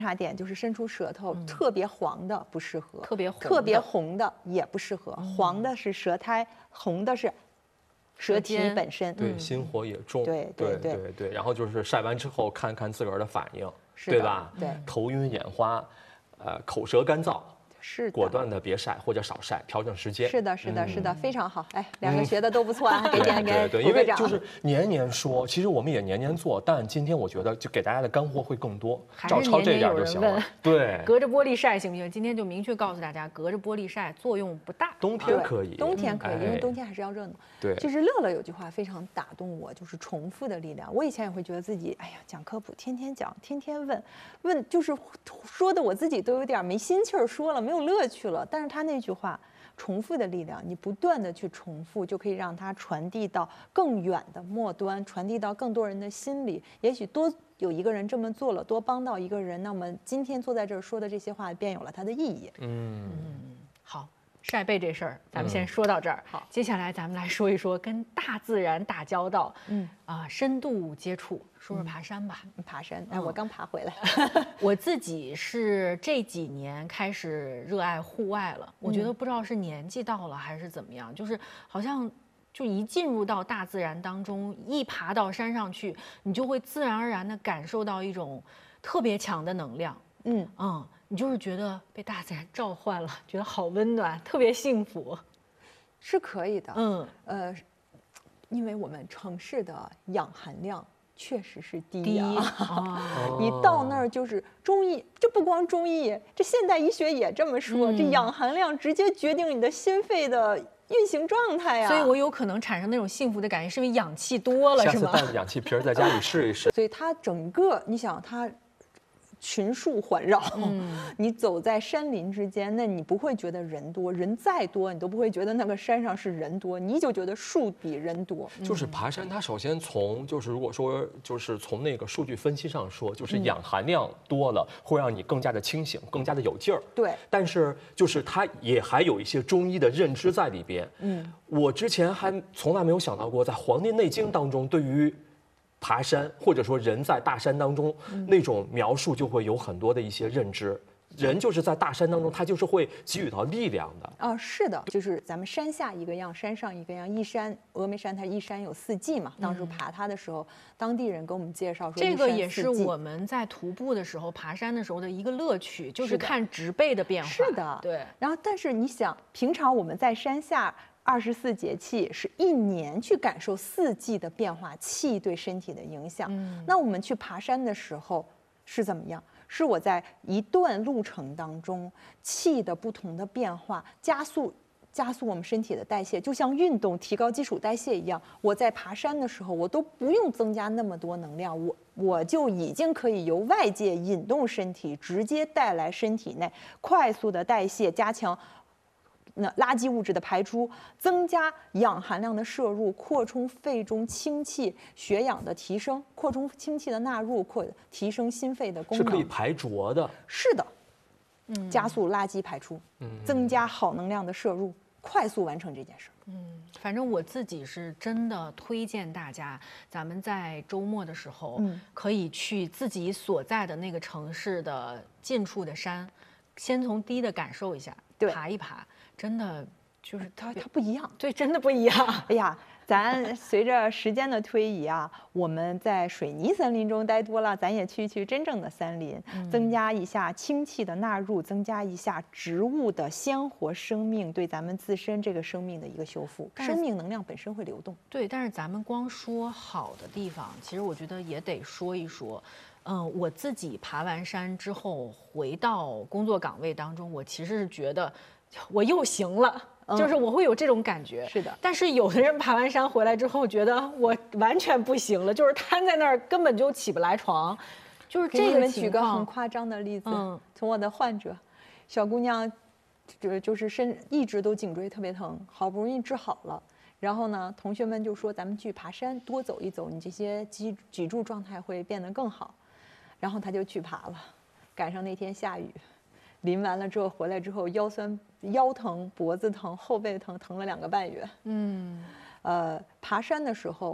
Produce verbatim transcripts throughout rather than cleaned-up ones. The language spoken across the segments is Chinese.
察点就是伸出舌头，嗯、特别黄的不适合， 特别红特别红的也不适合。嗯、黄的是舌苔，红的是舌体本身。 对，心火也重。 对对对对对。然后就是晒完之后看看自个儿的反应， 是对吧？ 对。 头晕眼花，呃，口舌干燥。 是的， 果断的别晒或者少晒，调整时间。 是的，是的，是的，非常好。哎，两个学的都不错啊，给点给对，因为就是年年说，其实我们也年年做，但今天我觉得就给大家的干货会更多，照抄这点就行了。对， 隔着玻璃晒行不行？今天就明确告诉大家，隔着玻璃晒作用不大。 冬天可以， 冬天可以，因为冬天还是要热闹。 对， 其实乐乐有句话非常打动我，就是重复的力量。我以前也会觉得自己，哎呀，讲科普，天天讲，天天问，问就是说的我自己都有点没心气儿说了，没有乐趣了。但是他那句话，重复的力量，你不断的去重复，就可以让它传递到更远的末端，传递到更多人的心里。也许多有一个人这么做了，多帮到一个人，那么今天坐在这儿说的这些话，便有了它的意义。 嗯嗯，好。晒背这事儿，咱们先说到这儿。 好、嗯， 接下来咱们来说一说跟大自然打交道，嗯啊、呃，深度接触，说说爬山吧。 嗯、爬山，哎，我刚爬回来。 我自己是这几年开始热爱户外了，我觉得不知道是年纪到了还是怎么样，就是好像就一进入到大自然当中，一爬到山上去，你就会自然而然地感受到一种特别强的能量。嗯嗯。你就是觉得被大自然召唤了，觉得好温暖，特别幸福， 是可以的。 嗯， 呃，因为我们城市的氧含量确实是低低啊。 哦、 你到那儿就是中医，这不光中医，这现代医学也这么说，嗯、这氧含量直接决定你的心肺的运行状态呀。 所以我有可能产生那种幸福的感觉，是因为氧气多了，是吗？ 下次带氧气瓶在家里试一试。 所以它整个，你想它。群树环绕，嗯、你走在山林之间，那你不会觉得人多，人再多你都不会觉得那个山上是人多，你就觉得树比人多。 就是爬山，它首先从就是如果说就是从那个数据分析上说，就是氧含量多了，会让你更加的清醒，更加的有劲儿。 对， 但是就是它也还有一些中医的认知在里边。嗯，我之前还从来没有想到过，在《黄帝内经》当中对于爬山或者说人在大山当中、嗯、那种描述就会有很多的一些认知，人就是在大山当中他就是会给予到力量的。 哦，是的，就是咱们山下一个样，山上一个样。一山峨眉山它一山有四季嘛，当时爬它的时候，嗯、当地人给我们介绍说， 这个也是我们在徒步的时候、爬山的时候的一个乐趣，就是看植被的变化。 是的， 对。 然后，但是你想，平常我们在山下。二十四节气是一年去感受四季的变化，气对身体的影响。嗯、那我们去爬山的时候是怎么样？是我在一段路程当中，气的不同的变化，加速加速我们身体的代谢，就像运动提高基础代谢一样。我在爬山的时候，我都不用增加那么多能量，我我就已经可以由外界引动身体，直接带来身体内快速的代谢，加强。那垃圾物质的排出，增加氧含量的摄入，扩充肺中氢气，血氧的提升，扩充氢气的纳入，扩提升心肺的功能， 是可以排浊的。 是的，嗯，加速垃圾排出，嗯，增加好能量的摄入，快速完成这件事。 嗯，反正我自己是真的推荐大家，咱们在周末的时候，嗯，可以去自己所在的那个城市的近处的山，先从低的感受一下，爬一爬。真的就是它，它不一样， 对，真的不一样。 哎呀，咱随着时间的推移啊，我们在水泥森林中待多了，咱也去去真正的森林，嗯、增加一下氢气的纳入，增加一下植物的鲜活生命对咱们自身这个生命的一个修复。生命能量本身会流动。 对，但是咱们光说好的地方，其实我觉得也得说一说。嗯，我自己爬完山之后回到工作岗位当中，我其实是觉得。我又行了，嗯、就是我会有这种感觉。 是的， 但是有的人爬完山回来之后，觉得我完全不行了，就是瘫在那儿根本就起不来床。就是这个情况。 举个很夸张的例子，嗯、从我的患者，小姑娘，就就是身一直都颈椎特别疼，好不容易治好了。然后呢，同学们就说咱们去爬山，多走一走，你这些脊脊柱状态会变得更好。然后她就去爬了，赶上那天下雨。淋完了之后回来之后腰酸腰疼脖子疼后背疼疼了两个半月。嗯，呃，爬山的时候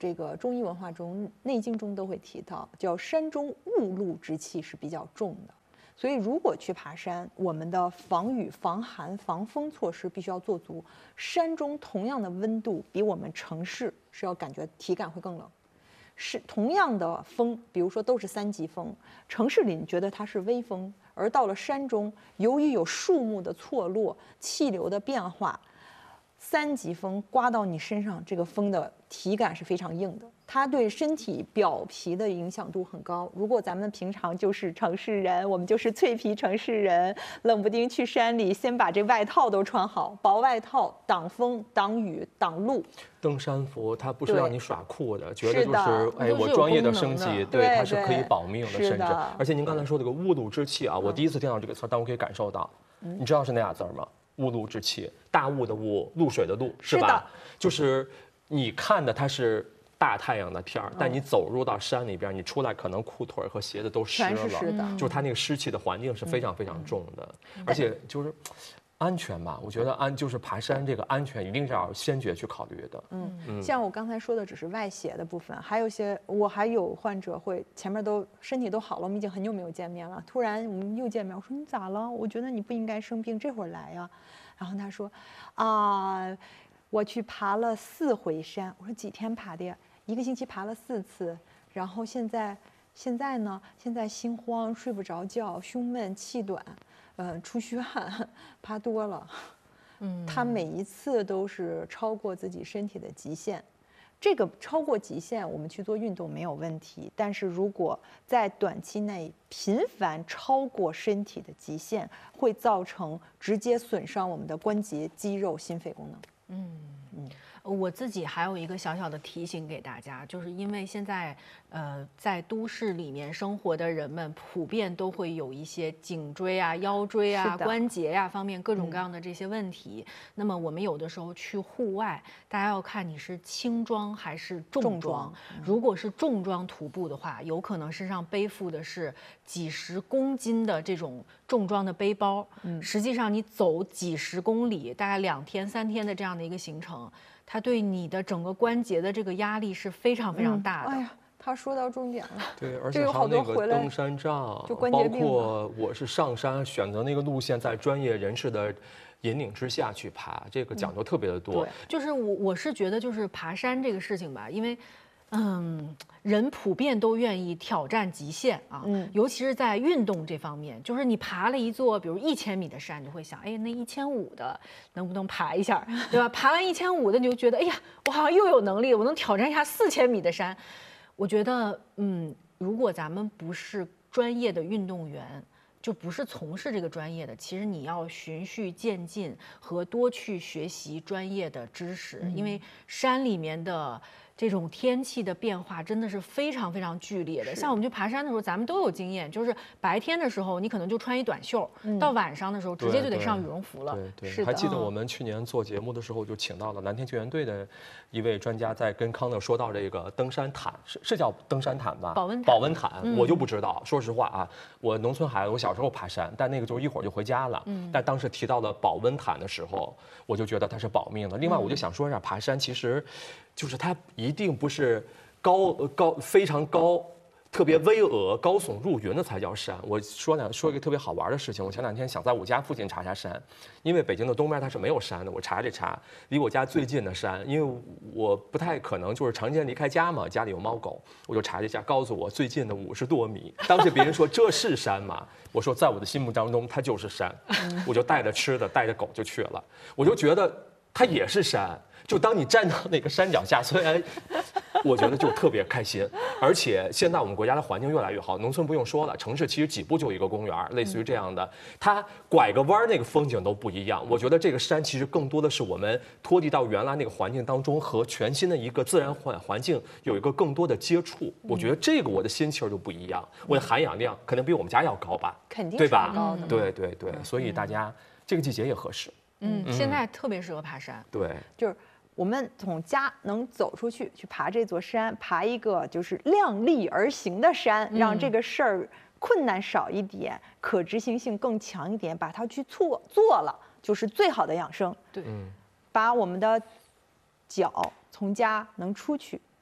这个中医文化中，《内经》中都会提到，叫山中雾露之气是比较重的。所以，如果去爬山，我们的防雨、防寒、防风措施必须要做足。山中同样的温度，比我们城市是要感觉体感会更冷。是同样的风，比如说都是三级风，城市里你觉得它是微风，而到了山中，由于有树木的错落、气流的变化，三级风刮到你身上，这个风的体感是非常硬的，它对身体表皮的影响度很高。如果咱们平常就是城市人，我们就是脆皮城市人，冷不丁去山里，先把这外套都穿好，薄外套挡风、挡雨、挡路。 登山服它不是让你耍酷的，觉得就是是哎，我专业的升级，对，它是可以保命的，甚至。而且您刚才说这个雾露之气啊，我第一次听到这个词，但我可以感受到，你知道是哪俩字吗？雾露之气，大雾的雾，露水的露，是吧？就是你看的它是大太阳的天儿，但你走入到山里边，你出来可能裤腿和鞋子都湿了， 全是湿的， 就是它那个湿气的环境是非常非常重的，而且就是安全吧，我觉得安就是爬山这个安全一定是要先决去考虑的。 嗯，嗯像我刚才说的只是外邪的部分，还有一些我还有患者会前面都身体都好了，我们已经很久没有见面了，突然我们又见面，我说你咋了？我觉得你不应该生病，这会儿来呀。然后他说啊，我去爬了四回山。我说几天爬的呀？一个星期爬了四次。然后现在现在呢？现在心慌，睡不着觉，胸闷气短。呃，出虚汗，爬多了，嗯，他每一次都是超过自己身体的极限。这个超过极限，我们去做运动没有问题。但是如果在短期内频繁超过身体的极限，会造成直接损伤我们的关节、肌肉、心肺功能。嗯嗯。我自己还有一个小小的提醒给大家，就是因为现在，呃，在都市里面生活的人们普遍都会有一些颈椎啊、腰椎啊、关节呀、啊、方面各种各样的这些问题。嗯、那么我们有的时候去户外，大家要看你是轻装还是重装。重装嗯、如果是重装徒步的话，有可能身上背负的是几十公斤的这种重装的背包。嗯，实际上你走几十公里，大概两天三天的这样的一个行程。它对你的整个关节的这个压力是非常非常大的。 嗯、哎呀，他说到重点了。 对，而且还有那个登山杖， 就关节病。 包括我是上山选择那个路线，在专业人士的引领之下去爬，这个讲究特别的多。 嗯、对，就是我我是觉得就是爬山这个事情吧，因为。嗯，人普遍都愿意挑战极限啊，嗯，尤其是在运动这方面，就是你爬了一座，比如一千米的山，你就会想，哎，那一千五的能不能爬一下，对吧？爬完一千五的，你就觉得，哎呀，我好像又有能力了，我能挑战一下四千米的山。我觉得，嗯，如果咱们不是专业的运动员，就不是从事这个专业的，其实你要循序渐进和多去学习专业的知识，嗯、因为山里面的。这种天气的变化真的是非常非常剧烈的。像我们去爬山的时候，咱们都有经验，就是白天的时候你可能就穿一短袖，嗯、到晚上的时候直接就得上羽绒服了。 对 对, 对，还记得我们去年做节目的时候，就请到了蓝天救援队的一位专家，在跟康乐说到这个登山毯，是是叫登山毯吧？ 保温保温毯，嗯、我就不知道。说实话啊，我农村孩子，我小时候爬山，但那个就一会儿就回家了。嗯、但当时提到了保温毯的时候，我就觉得它是保命的。另外，我就想说一下，爬山其实。就是它一定不是高高非常高，特别巍峨、高耸入云的才叫山。我说两说一个特别好玩的事情，我前两天想在我家附近查查山，因为北京的东边它是没有山的。我查这查，离我家最近的山，因为我不太可能就是常年离开家嘛，家里有猫狗，我就查了一下，告诉我最近的五十多米。当时别人说这是山吗？我说在我的心目当中它就是山，我就带着吃的带着狗就去了，我就觉得它也是山。就当你站到那个山脚下，虽然我觉得就特别开心，而且现在我们国家的环境越来越好，农村不用说了，城市其实几步就一个公园，类似于这样的，它拐个弯那个风景都不一样。我觉得这个山其实更多的是我们脱离到原来那个环境当中，和全新的一个自然环环境有一个更多的接触。我觉得这个我的心气儿就不一样，我的含氧量可能比我们家要高吧， 肯定对吧？ 高的， 对对对，所以大家这个季节也合适。 嗯，现在特别适合爬山。 对， 就是。我们从家能走出去去爬这座山，爬一个就是量力而行的山，让这个事儿困难少一点，可执行性更强一点，把它去做做了，就是最好的养生。 对， 把我们的脚从家能出去，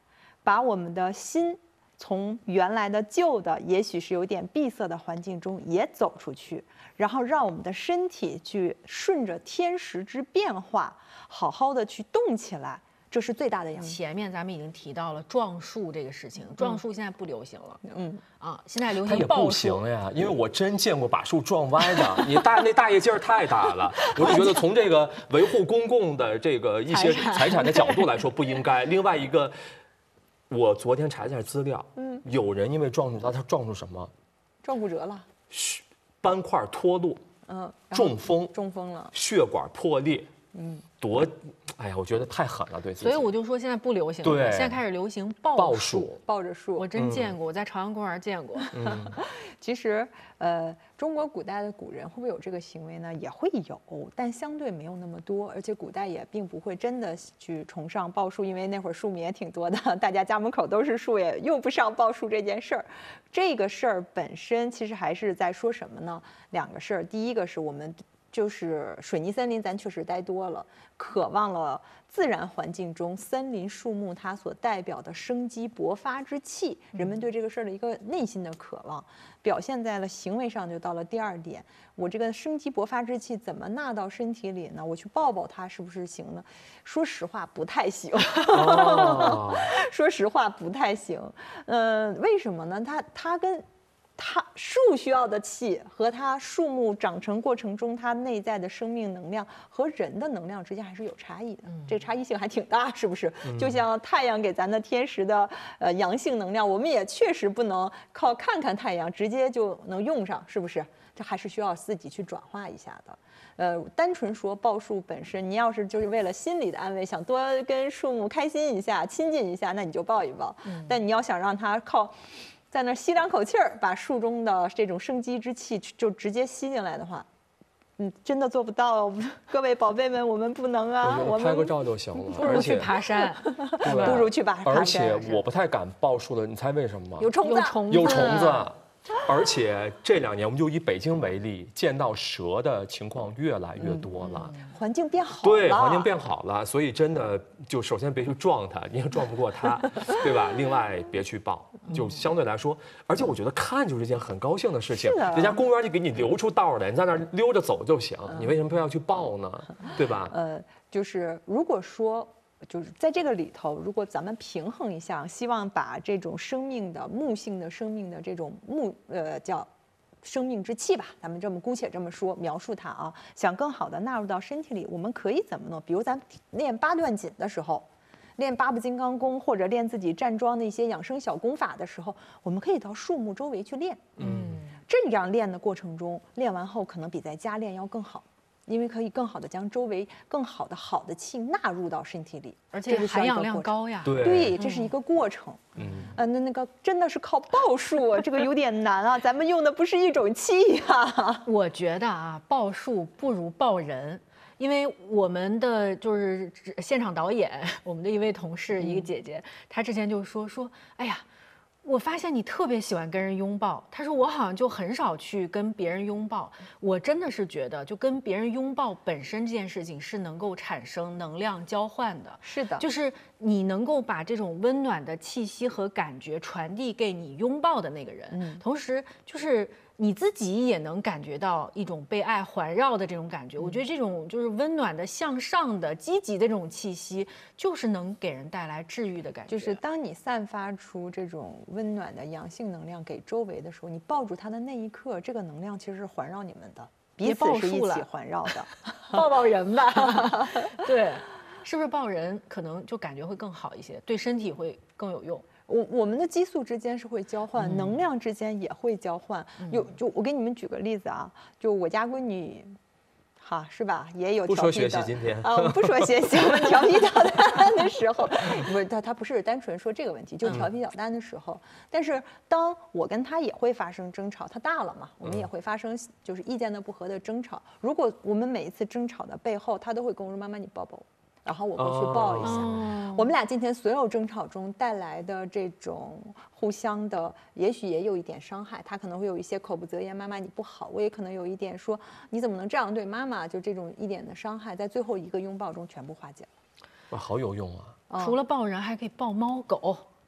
把我们的心从原来的旧的，也许是有点闭塞的环境中也走出去，然后让我们的身体去顺着天时之变化，好好的去动起来。这是最大的养生。 前面咱们已经提到了撞树这个事情，撞树现在不流行了， 嗯啊，现在流它也不行抱树。 行呀，因为我真见过把树撞歪的，你大那大爷劲儿太大了。我就觉得从这个维护公共的这个一些财产的角度来说不应该。另外一个，我昨天查一下资料，嗯，有人因为撞树，他撞出什么？ 撞骨折了， 斑块脱落， 嗯， 中风， 中风了， 血管破裂，嗯，多，哎呀，我觉得太狠了，对自己。 所以我就说现在不流行了， 对， 现在开始流行抱抱树， 抱着树。 我真见过，我在朝阳公园见过。 嗯， 其实，呃，中国古代的古人会不会有这个行为呢？也会有，但相对没有那么多，而且古代也并不会真的去崇尚抱树，因为那会儿树木也挺多的，大家家门口都是树，也用不上抱树这件事儿。这个事儿本身其实还是在说什么呢？两个事儿，第一个是我们。就是水泥森林，咱确实待多了，渴望了自然环境中森林树木它所代表的生机勃发之气，人们对这个事儿的一个内心的渴望，表现在了行为上，就到了第二点。我这个生机勃发之气怎么纳到身体里呢？我去抱抱它是不是行呢？说实话不太行。哦、说实话不太行。呃，为什么呢？它它跟它树需要的气和它树木长成过程中它内在的生命能量和人的能量之间还是有差异的，嗯、这差异性还挺大，是不是？嗯、就像太阳给咱的天时的呃阳性能量，我们也确实不能靠看看太阳直接就能用上，是不是？这还是需要自己去转化一下的。呃，单纯说抱树本身，你要是就是为了心理的安慰，想多跟树木开心一下、亲近一下，那你就抱一抱。嗯、但你要想让它靠。在那吸两口气儿，把树中的这种生机之气就直接吸进来的话，嗯，真的做不到。各位宝贝们，我们不能啊， 我们拍个照就行了。 不如去爬山， 不如去爬山。 而且我不太敢抱树的，你猜为什么吗？ 有虫子， 有虫子， 有虫子。而且这两年，我们就以北京为例，见到蛇的情况越来越多了。 嗯、环境变好了， 对，环境变好了，所以真的就首先别去撞它，你也撞不过它，对吧？另外别去抱，就相对来说，而且我觉得看就是一件很高兴的事情。人家公园就给你留出道来，你在那儿溜着走就行，你为什么非要去抱呢？对吧？ 呃，就是如果说。就是在这个里头，如果咱们平衡一下，希望把这种生命的木性的生命的这种木呃叫生命之气吧，咱们这么姑且这么说描述它啊，想更好的纳入到身体里，我们可以怎么呢？比如咱练八段锦的时候，练八部金刚功，或者练自己站桩的一些养生小功法的时候，我们可以到树木周围去练。嗯，这样练的过程中，练完后可能比在家练要更好。因为可以更好的将周围更好的好的气纳入到身体里， 而且含氧量高呀。 对， 对，这是一个过程。嗯，呃，那那个真的是靠抱树，这个有点难啊。咱们用的不是一种气呀。 我觉得啊，抱树不如抱人。因为我们的就是现场导演，我们的一位同事，一个姐姐，她之前就说说，哎呀。我发现你特别喜欢跟人拥抱，他说我好像就很少去跟别人拥抱。我真的是觉得，就跟别人拥抱本身这件事情是能够产生能量交换的。 是的， 就是你能够把这种温暖的气息和感觉传递给你拥抱的那个人，嗯、同时就是你自己也能感觉到一种被爱环绕的这种感觉。嗯、我觉得这种就是温暖的、向上的、积极的这种气息，就是能给人带来治愈的感觉。 就是当你散发出这种温暖的阳性能量给周围的时候，你抱住它的那一刻，这个能量其实是环绕你们的，彼此是一起环绕的。 抱抱人吧，对，是不是抱人可能就感觉会更好一些，对身体会更有用？ 我我们的激素之间是会交换，嗯、能量之间也会交换。有就我给你们举个例子啊，就我家闺女。哈，是吧？也有不说学习今天啊，我们不说学习，我们调皮捣蛋的时候，不是他他不是单纯说这个问题，就调皮捣蛋的时候。嗯、但是当我跟他也会发生争吵，他大了嘛，我们也会发生就是意见的不合的争吵。如果我们每一次争吵的背后，他都会跟我说：“妈妈，你抱抱我。”然后我会去抱一下。哦、我们俩今天所有争吵中带来的这种互相的，也许也有一点伤害。他可能会有一些口不择言，妈妈你不好；我也可能有一点说你怎么能这样对妈妈？就这种一点的伤害，在最后一个拥抱中全部化解了。 哇，好有用啊！ 除了抱人，还可以抱猫狗。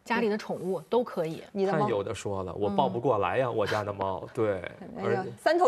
家里的宠物都可以。 你的猫看有的说了，我抱不过来呀，我家的猫。对， 哎呀，三头